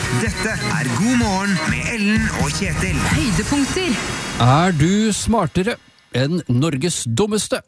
Dette er God morgen med Ellen og Kjetil. Høydepunkter. Er du smartere enn Norges dummeste?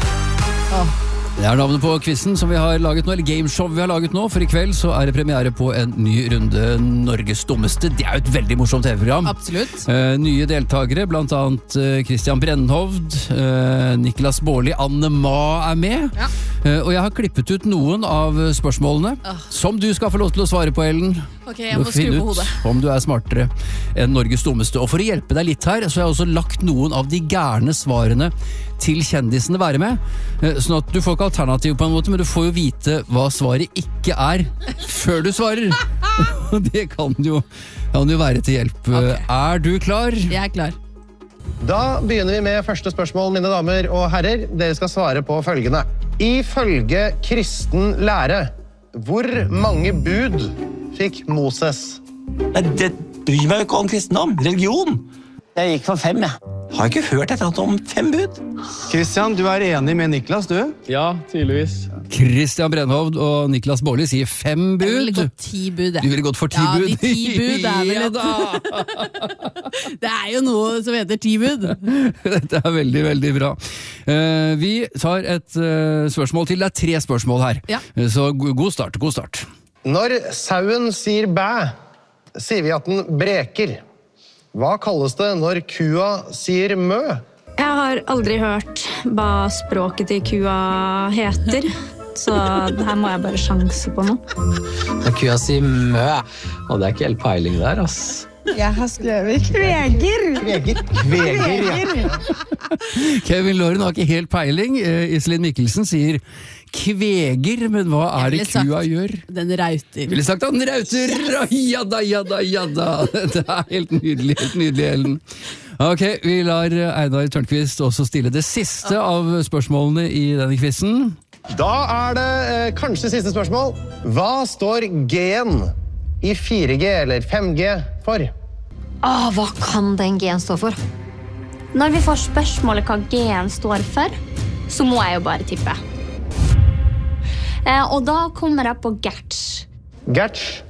Det er navnet på quizen som vi har laget nå, eller gameshow vi har laget nå, for i kveld så er det premiere på en ny runde Norges dummeste. Det er jo et veldig morsomt TV-program. Absolutt. Nye deltagere, blant annet Christian Brennhovd, Niklas Baarli, Anne Ma er med. Ja. Og jeg har klippet ut noen av spørsmålene som du skal få lov til å svare på, Ellen. Ok, jeg må skru på hodet. Om du er smartere enn Norges dummeste. Og for å hjelpe deg litt her, så har jeg også lagt noen av de gærne svarene til kjendisene være med. Sånn at du får ikke alternativ på en måte, men du får jo vite hva svaret ikke er før du svarer. Og det kan jo være til hjelp. Okay. Er du klar? Jeg er klar. Da begynner vi med første spørsmål, mine damer og herrer. Dere skal svare på følgende. Ifølge kristen lære, hvor mange bud fikk Moses? Det bryr meg jo ikke om kristendom. Religion. Jeg gikk for 5, jeg. Har ikke hørt et eller annet om 5 bud. Kristian, du er enig med Niklas, du? Ja, tydeligvis. Christian Brennhovd og Niklas Baarli sier 5 bud. Jeg ville gått 10 bud, jeg. Du ville gått for 10 bud? Ja, de 10 bud er vel Det er jo noe som heter 10 bud. Dette er veldig, veldig bra. Vi tar et spørsmål til. Det er 3 spørsmål her. Ja. Så god start. Når sauen sier bæ, sier vi at den breker. Hva kalles det når kua sier mø? Jeg har aldri hørt hva språket til kua heter, så her må jeg bare sjanse på noe. Når kua sier mø, og det er ikke helt peiling der, ass. Jeg har skrevet kveger. Kveger, ja. Kevin Lauren har ikke helt peiling. Iselin Mikkelsen sier kveger, men hva er det kua gjør? Den rauter. Ville sagt at den rauter! Jadda. Det er helt nydelig, Ellen. Ok, vi lar Einar Tørnquist også stille det siste av spørsmålene i denne quizen. Da er det kanskje siste spørsmål. Hva står G-en i 4G eller 5G for? Hva kan den G-en stå for? Når vi får spørsmålet hva G-en står for, så må jeg jo bare tippe. Og da kommer jeg på Gerts. Gerts.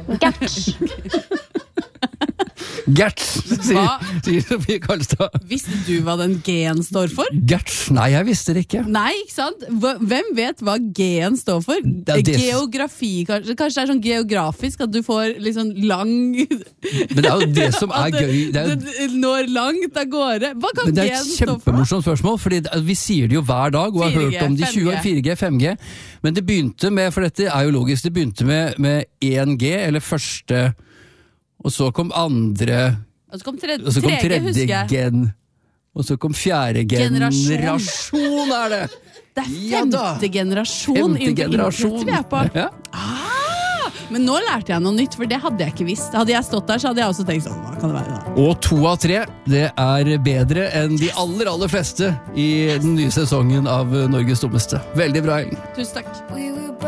Gerts, sier Sofie Karlstad. Visste du hva den G-en står for? Gerts? Nei, jeg visste det ikke. Nei, ikke sant? Hvem vet hva G-en står for? Geografi, kanskje det er sånn geografisk at du får liksom lang... Men det er jo det som er gøy. Det når langt av gårde. Hva kan G-en stå for? Det er et kjempemorsomt spørsmål, fordi vi sier det jo hver dag, og har hørt om de 20 år, 4G, 5G. Men det begynte med, for dette er jo logisk, det begynte med 1G, eller første... Og så kom andre, og så kom tredje gen, og så kom 4. generasjon er det. Det er 5. generasjon internett vi er på. Ja. Men nå lærte jeg noe nytt, for det hadde jeg ikke visst. Hadde jeg stått der, så hadde jeg også tenkt sånn, hva kan det være da? Og 2 av 3, det er bedre enn de aller fleste i den nye sesongen av Norges dummeste. Veldig bra, Ellen. Tusen takk.